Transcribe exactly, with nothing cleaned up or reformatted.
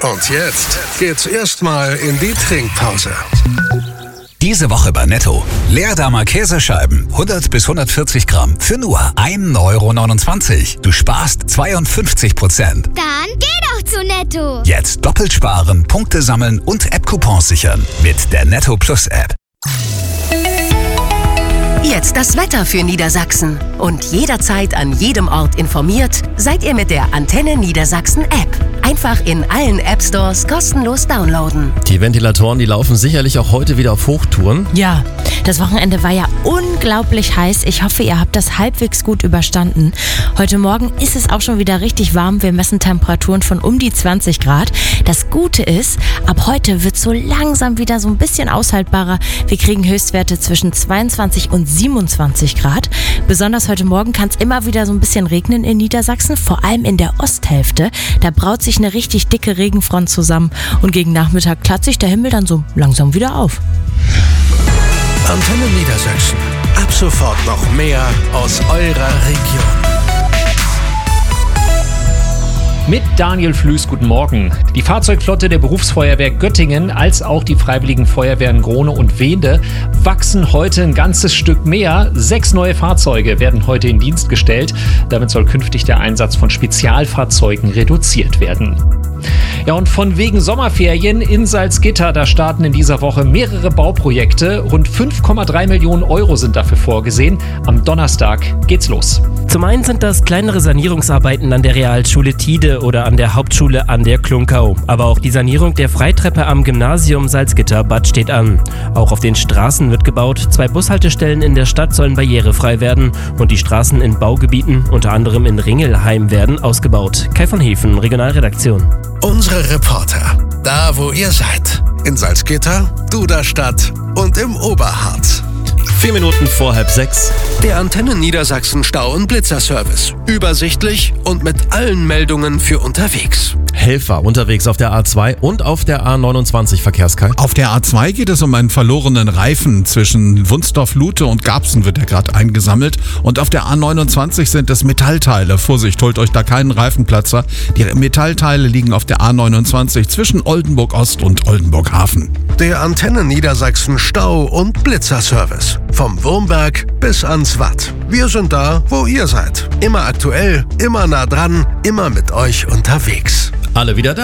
Und jetzt geht's erstmal in die Trinkpause. Diese Woche bei Netto. Leerdammer Käsescheiben, hundert bis hundertvierzig Gramm, für nur ein Euro neunundzwanzig. Du sparst zweiundfünfzig Prozent. Dann geh doch zu Netto. Jetzt doppelt sparen, Punkte sammeln und App-Coupons sichern. Mit der Netto Plus App. Jetzt das Wetter für Niedersachsen. Und jederzeit an jedem Ort informiert, seid ihr mit der Antenne Niedersachsen App. Einfach in allen App-Stores kostenlos downloaden. Die Ventilatoren, die laufen sicherlich auch heute wieder auf Hochtouren. Ja, das Wochenende war ja unglaublich heiß. Ich hoffe, ihr habt das halbwegs gut überstanden. Heute Morgen ist es auch schon wieder richtig warm. Wir messen Temperaturen von um die zwanzig Grad. Das Gute ist, ab heute wird es so langsam wieder so ein bisschen aushaltbarer. Wir kriegen Höchstwerte zwischen zweiundzwanzig und siebenundzwanzig Grad. Besonders heute Morgen kann es immer wieder so ein bisschen regnen in Niedersachsen, vor allem in der Osthälfte. Da braut sich eine richtig dicke Regenfront zusammen und gegen Nachmittag klart sich der Himmel dann so langsam wieder auf. Antenne Niedersachsen. Ab sofort noch mehr aus eurer Region. Mit Daniel Flüß, guten Morgen. Die Fahrzeugflotte der Berufsfeuerwehr Göttingen als auch die Freiwilligen Feuerwehren Grohne und Wende wachsen heute ein ganzes Stück mehr. Sechs neue Fahrzeuge werden heute in Dienst gestellt. Damit soll künftig der Einsatz von Spezialfahrzeugen reduziert werden. Ja, und von wegen Sommerferien in Salzgitter, da starten in dieser Woche mehrere Bauprojekte. Rund fünf Komma drei Millionen Euro sind dafür vorgesehen. Am Donnerstag geht's los. Zum einen sind das kleinere Sanierungsarbeiten an der Realschule Tide oder an der Hauptschule an der Klunkau. Aber auch die Sanierung der Freitreppe am Gymnasium Salzgitter-Bad steht an. Auch auf den Straßen wird gebaut. Zwei Bushaltestellen in der Stadt sollen barrierefrei werden. Und die Straßen in Baugebieten, unter anderem in Ringelheim, werden ausgebaut. Kai von Hefen, Regionalredaktion. Unsere Reporter, da wo ihr seid. In Salzgitter, Duderstadt und im Oberharz. Vier Minuten vor halb sechs. Der Antenne Niedersachsen Stau- und Blitzerservice. Übersichtlich und mit allen Meldungen für unterwegs. Helfer unterwegs auf der A zwei und auf der A neunundzwanzig, Verkehrskei. Auf der A zwei geht es um einen verlorenen Reifen. Zwischen Wunsdorf-Lute und Garbsen wird er gerade eingesammelt. Und auf der A neunundzwanzig sind es Metallteile. Vorsicht, holt euch da keinen Reifenplatzer. Die Metallteile liegen auf der A neunundzwanzig zwischen Oldenburg-Ost und Oldenburg-Hafen. Der Antenne Niedersachsen Stau- und Blitzerservice. Vom Wurmberg bis ans Watt. Wir sind da, wo ihr seid. Immer aktuell, immer nah dran, immer mit euch unterwegs. Alle wieder da.